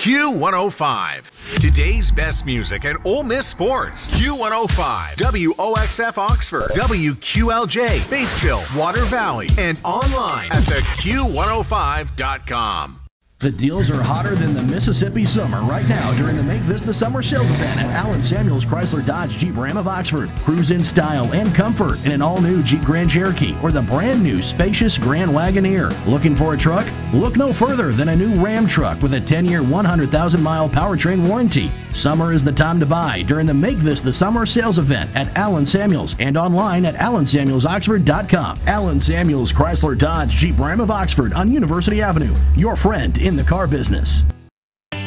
Q105. Today's best music and Ole Miss sports. Q105. WOXF Oxford. WQLJ Batesville, Water Valley, and online at theq105.com. The deals are hotter than the Mississippi summer right now during the Make This the Summer sales event at Allen Samuels Chrysler Dodge Jeep Ram of Oxford. Cruise in style and comfort in an all-new Jeep Grand Cherokee or the brand-new spacious Grand Wagoneer. Looking for a truck? Look no further than a new Ram truck with a 10-year, 100,000-mile powertrain warranty. Summer is the time to buy during the Make This the Summer sales event at Allen Samuels and online at allensamuelsoxford.com. Allen Samuels Chrysler Dodge Jeep Ram of Oxford on University Avenue. Your friend in the car business.